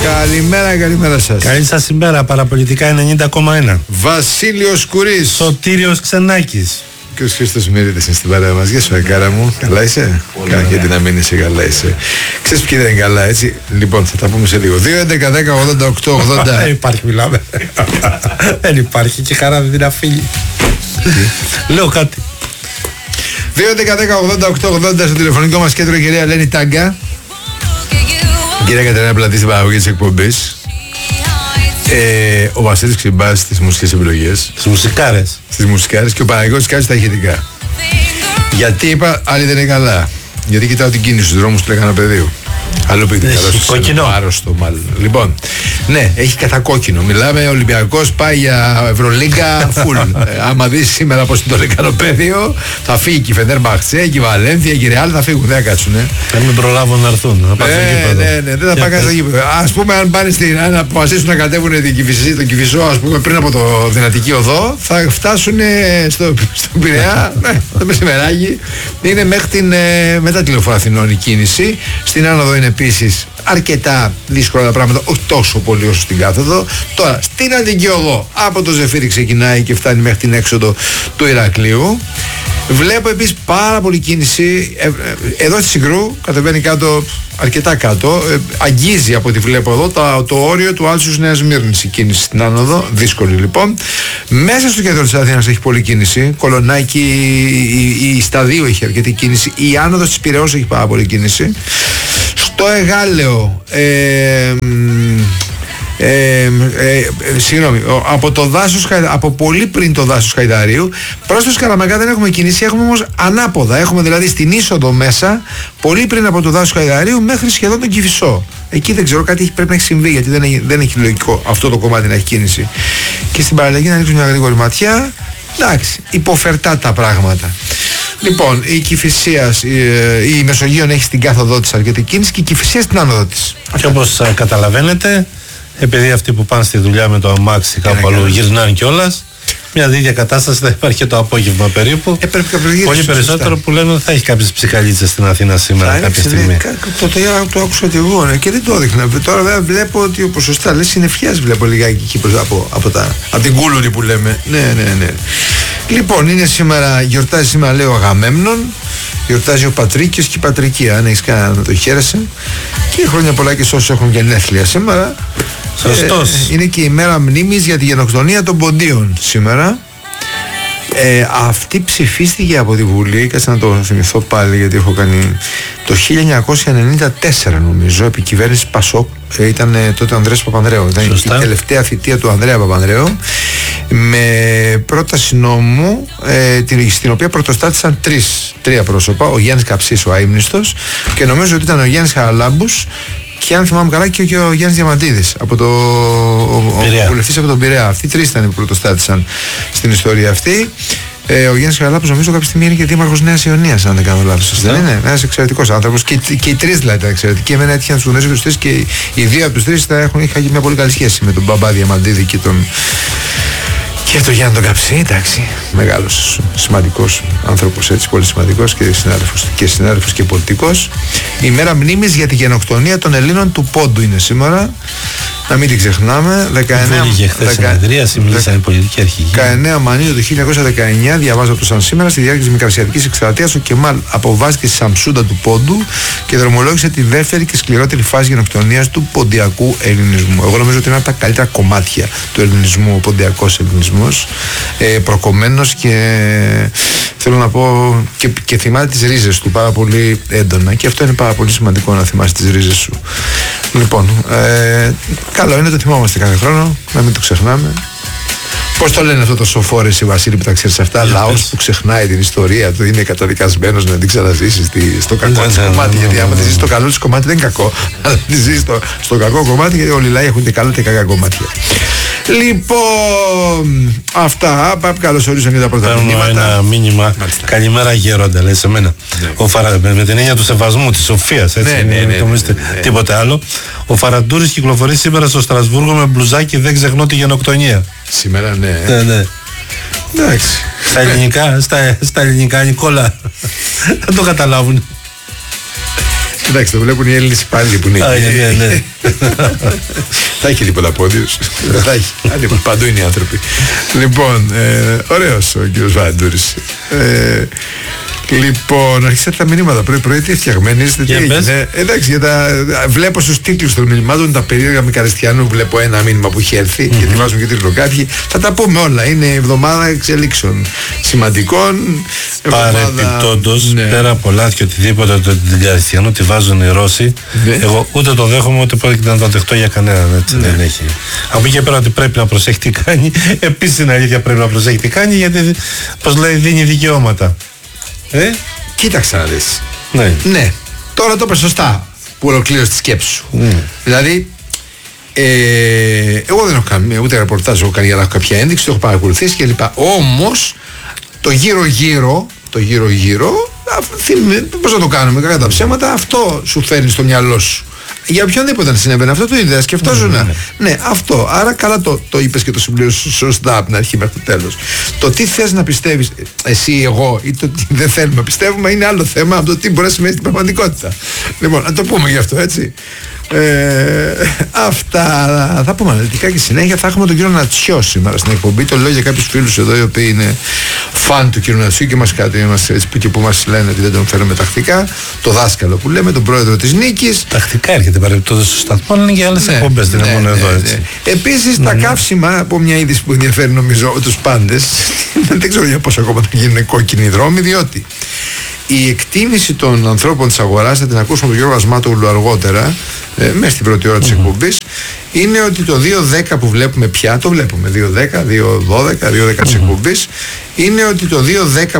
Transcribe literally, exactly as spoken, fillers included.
Καλημέρα, καλημέρα σας. Καλή σας ημέρα, παραπολιτικά ενενήντα κόμμα ένα. Βασίλειος Κουρής. Σωτήριος Ξενάκης. Και ο Χρήστος Μυρίδης είναι στην παρέα μας. Γεια σου, Ακάρα μου. Καλά είσαι? Καλά, γιατί να μην είσαι, καλά είσαι. Ξέρεις ποιοι δεν είναι καλά, έτσι. Λοιπόν, θα τα πούμε σε λίγο. δύο έντεκα δέκα ογδόντα οκτώ ογδόντα. Δεν υπάρχει, μιλάμε. Δεν υπάρχει και χαρά δεν την αφήνει. Λέω κάτι. δύο έντεκα δέκα ογδόντα οκτώ ογδόντα στο τηλεφωνικό μας κέντρο, η κυρία Ελένη Τάγκα. Η κυρία Κατερίνα Πλατή στην παραγωγή της εκπομπής. Ε, ο Βασίλης Ξυμπάς στις μουσικές επιλογές. Στις μουσικάρες. Στις μουσικάρες και ο Παναγιώτης Κάζης στα ηχητικά. Γιατί είπα, άλλοι δεν είναι καλά. Γιατί κοιτάω την κίνηση στους δρόμους του Λεκανό Πεδίου. Αλλού πήγε κόκκινο. Άρρωστο μάλλον. Λοιπόν, ναι, έχει κατακόκκινο. Μιλάμε, ο Ολυμπιακός πάει για Ευρωλίγκα φουλ. ε, άμα δεις σήμερα πως είναι το Λεκανοπέδιο, θα φύγει και η Φενέρ Μπαχτσέ, και η Βαλένθια, και η Ρεάλ θα φύγουν. Δεν θα κάτσουνε. Θα μην προλάβουν να έρθουν. Ναι, ναι, ναι, δεν θα πάνε στο γήπεδο. Ας πούμε, αν πάνε στην, αν αποφασίσουν να κατέβουν την Κηφισή, τον Κηφισό, ας πούμε, πριν από το Δυνατική Οδό, θα φτάσουν στο, στο Πειραιά, ναι, το μεσημεράκι. Είναι μέχρι την, ε, μετά τη Λεωφόρο Αθηνών η κίνηση. Στην άνοδο είναι επίσης αρκετά δύσκολα τα πράγματα, όχι τόσο πολύ όσο στην κάθοδο. Τώρα, στην Αττική Οδό, από το Ζεφύρι ξεκινάει και φτάνει μέχρι την έξοδο του Ηρακλείου. Βλέπω επίσης πάρα πολύ κίνηση ε, ε, εδώ στη Συγκρού, κατεβαίνει κάτω, αρκετά κάτω, ε, αγγίζει από ό,τι βλέπω εδώ το, το όριο του Άλσους Νέας Μύρνης η κίνηση στην άνοδο, δύσκολη λοιπόν. Μέσα στο κέντρο της Αθήνας έχει πολλή κίνηση, Κολονάκι, η, η, η Σταδίου έχει αρκετή κίνηση, η άνοδος της Πειραιώς έχει πάρα πολύ κίνηση. Στο Εγάλεο, ε, Ε, ε, ε, συγγνώμη, από το δάσος, από πολύ πριν το δάσος Χαϊδαρίου προς το Σκαραμαγκά δεν έχουμε κίνηση, έχουμε όμως ανάποδα. Έχουμε δηλαδή στην είσοδο μέσα, πολύ πριν από το δάσος Χαϊδαρίου μέχρι σχεδόν τον Κηφισό. Εκεί δεν ξέρω, κάτι πρέπει να έχει συμβεί, γιατί δεν έχει, δεν έχει λογικό αυτό το κομμάτι να έχει κίνηση. Και στην παραλλαγή να ρίξουμε μια γρήγορη ματιά. Εντάξει, υποφερτά τα πράγματα. Λοιπόν, η Κηφισίας, η, η Μεσογείων έχει στην κάθοδό της αρκετή κίνηση και η Κηφισία στην άνοδο της. Και όπως καταλαβαίνετε, επειδή αυτοί που πάνε στη δουλειά με το αμάξι κάπου αλλού γυρνάνε κιόλας, μια ίδια κατάσταση θα υπάρχει και το απόγευμα περίπου. Ε, πρέπει πολύ περισσότερο σωστά. Που λένε ότι θα έχει κάποιες ψυχαλίτσες στην Αθήνα σήμερα θα κάποια στιγμή. Ναι, το, το, το άκουσα και εγώ, ναι, και δεν το έδειχνα. Τώρα βέβαια βλέπω ότι ο ποσοστά λες συννεφιάς, βλέπω λιγάκι εκεί από, από, τα, από την κούλουρη που λέμε. Ναι, ναι, ναι. Λοιπόν, είναι σήμερα, γιορτάζει σήμερα, λέει, ο Αγαμέμνων. Γιορτάζει ο Πατρίκιος και η Πατρικία. Αν έχεις κανένα να το χαίρεσαι. Και χρόνια πολλά και σε όσους έχουν γενέθλια σήμερα. Σωστός. Ε, είναι και η μέρα μνήμης για τη γενοκτονία των Ποντίων σήμερα. Ε, αυτή ψηφίστηκε από τη Βουλή, κάτσε να το θυμηθώ πάλι γιατί έχω κάνει, το χίλια εννιακόσια ενενήντα τέσσερα νομίζω, επί κυβέρνηση Πασόκ. ε, ήταν ε, τότε ο Ανδρέας Παπανδρέου. Ήταν η τελευταία θητεία του Ανδρέα Παπανδρέου, με πρόταση νόμου ε, την, στην οποία πρωτοστάτησαν τρεις, τρία πρόσωπα, ο Γιάννης Καψής, ο αείμνηστος, και νομίζω ότι ήταν ο Γιάννης Χαραλάμπους και αν θυμάμαι καλά και ο, και ο Γιάννης Διαμαντίδης από το, ο, ο βουλευτής από τον Πειραιά. Αυτοί οι τρεις ήταν που πρωτοστάτησαν στην ιστορία αυτή. Ε, ο Γιάννης Χαραλάμπους νομίζω κάποια στιγμή είναι και δήμαρχος Νέας Ιωνίας, αν δεν κάνω λάθος. Δεν είναι? Ένας εξαιρετικός άνθρωπος και, και οι τρεις δηλαδή ήταν εξαιρετικοί. Εμένα έτυχε να τους γνωρίζω τους τρεις και οι δύο από τους τρεις έχουν, είχα μια πολύ καλή σχέση με τον μπαμπά Διαμαντίδη και τον. Και το Γιάννη τον Καψί, εντάξει, μεγάλος, σημαντικός άνθρωπος, έτσι, πολύ σημαντικός και συνάδελφος και, συνάδελφος και πολιτικός. Η μέρα μνήμης για τη γενοκτονία των Ελλήνων του Πόντου είναι σήμερα. Να μην την ξεχνάμε. δεκαεννέα Μαΐου του χίλια εννιακόσια δεκαεννέα, διαβάζω από το σαν σήμερα, στη διάρκεια της Μικρασιατικής εκστρατείας, ο Κεμάλ αποβάστηκε στη Σαμσούντα του Πόντου και δρομολόγησε τη δεύτερη και σκληρότερη φάση γενοκτονίας του ποντιακού ελληνισμού. Εγώ νομίζω ότι είναι από τα καλύτερα κομμάτια του ελληνισμού, ο ποντιακός ελληνισμός, ε, προκομμένος και θέλω να πω και, και θυμάται τις ρίζες του πάρα πολύ έντονα, και αυτό είναι πάρα πολύ σημαντικό, να θυμάσαι τις ρίζες σου. Λοιπόν, ε, καλό είναι, το θυμόμαστε κάθε χρόνο, να μην το ξεχνάμε. Πώς το λένε αυτό το σοφό, εσύ Βασίλη, που τα ξέρεις αυτά? Λαός που ξεχνάει την ιστορία του είναι καταδικασμένος να την ξαναζήσει στο κακό της κομμάτι. Γιατί άμα τη ζεις στο καλό της κομμάτι δεν είναι κακό, αλλά τη ζεις στο, στο κακό κομμάτι, γιατί όλοι οι λαοί έχουν και καλά και κακά κομμάτια. Λοιπόν, αυτά. Καλώς ορίσαν και τα πρώτα μηνύματα. Ένα μήνυμα. Μάλιστα. Καλημέρα γέροντα, λέει σε μένα. Ναι. Ο Φαρα... Με την έννοια του σεβασμού, της σοφίας, έτσι. Ναι, ναι, ναι, ναι, ναι, ναι. Τίποτε άλλο. Ο Φαραντούρης κυκλοφορεί σήμερα στο Στρασβούργο με μπλουζάκι, δεν ξεχνώ τη γενοκτονία. Σήμερα, ναι. Ναι, ναι. Εντάξει. Στα ελληνικά, στα, στα ελληνικά, Νικόλα. Δεν το καταλάβουν. Εντάξει, το βλέπουν οι Έλληνες υπάλληλοι που είναι εκεί. Θα έχει τίποτα πόντιος. Θα έχει. Παντού είναι οι άνθρωποι. Λοιπόν, ωραίος ο κύριος Βαντούρης. Λοιπόν, αρχίσατε τα μηνύματα πρωί-πρωί, τι φτιαγμένοι είστε, τι έγινε. Εντάξει, για τα, βλέπω στους τίτλους των μηνυμάτων τα περίεργα με Καριστιανού. Βλέπω ένα μήνυμα που έχει έρθει, mm-hmm. γιατί βάζουν και τίτλο κάποιοι. Θα τα πούμε όλα. Είναι εβδομάδα εξελίξεων σημαντικών. Παρεπιπτόντως, ναι. πέρα από λάθη και οτιδήποτε το την Καριστιανού τη βάζουν οι Ρώσοι, ναι. εγώ ούτε το δέχομαι ούτε πρόκειται να το δεχτώ για κανέναν. Έτσι, ναι. δεν έχει. Από εκεί και πέρα ότι πρέπει να προσέχει τι κάνει. Επίσης είναι αλήθεια, πρέπει να προσέχει τι κάνει, γιατί πώς λέει, δίνει δικαιώματα. Ε? Κοίταξε να δεις. Ναι. ναι. Τώρα το είπες σωστά που ολοκλήρωσε τη σκέψη σου. Mm. Δηλαδή, ε, εγώ δεν έχω κάνει ούτε ρεπορτάζ, έχω κάνει για να έχω κάποια ένδειξη, το έχω παρακολουθήσει κλπ. Όμως, το γύρω-γύρω, το γύρω-γύρω, πώς να το κάνουμε, κακά τα ψέματα, αυτό σου φέρνει στο μυαλό σου. Για οποιονδήποτε να συνέβαινε αυτό το ίδιο, σκεφτόσουν. Mm, ναι. ναι, αυτό. Άρα καλά το, το είπες και το συμπλήρωσες σωστά από την αρχή μέχρι το τέλος. Το τι θες να πιστεύεις, εσύ, εγώ, ή το τι δεν θέλουμε να πιστεύουμε, είναι άλλο θέμα από το τι μπορεί να σημαίνει στην πραγματικότητα. Λοιπόν, να το πούμε γι' αυτό, έτσι. Ε, αυτά θα πούμε αναλυτικά και συνέχεια. Θα έχουμε τον κύριο Νατσιό σήμερα στην εκπομπή. Το λέω για κάποιους φίλους εδώ οι οποίοι είναι φαν του κύριου Νατσιού και μας κάτι μας, έτσι, και που μας λένε ότι δεν τον φέρουμε τακτικά. Το δάσκαλο που λέμε, τον πρόεδρο της Νίκης. Τακτικά έρχεται παρεμπιπτόντως στο σταθμό, είναι και άλλες ναι, εκπομπές, δεν είναι μόνο εδώ, έτσι. Ναι. Επίσης ναι, τα ναι. καύσιμα, από μια είδηση που ενδιαφέρει νομίζω τους πάντες, δεν ξέρω για πόσο ακόμα θα γίνουν κόκκινοι δρόμοι, διότι η εκτίμηση των ανθρώπων της αγοράς, θα την ακούσουμε τον Γιώργο Ασμάτογλου αργότερα, ε, μέσα στην πρώτη ώρα της mm-hmm. εκπομπής, είναι ότι το δύο δέκα που βλέπουμε πια, το βλέπουμε δύο δέκα, δύο δώδεκα, δύο δέκα mm-hmm. της εκπομπής, είναι ότι το δύο δέκα